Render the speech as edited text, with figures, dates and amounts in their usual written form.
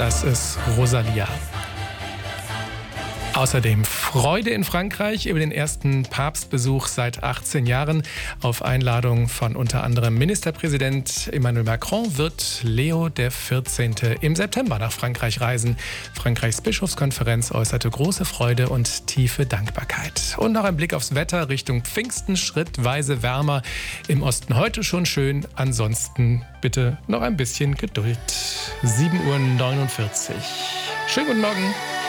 Das ist Rosalia. Außerdem Freude in Frankreich über den ersten Papstbesuch seit 18 Jahren. Auf Einladung von unter anderem Ministerpräsident Emmanuel Macron wird Leo XIV. Im September nach Frankreich reisen. Frankreichs Bischofskonferenz äußerte große Freude und tiefe Dankbarkeit. Und noch ein Blick aufs Wetter Richtung Pfingsten, schrittweise wärmer. Im Osten heute schon schön, ansonsten bitte noch ein bisschen Geduld. 7:49 Uhr. Schönen guten Morgen.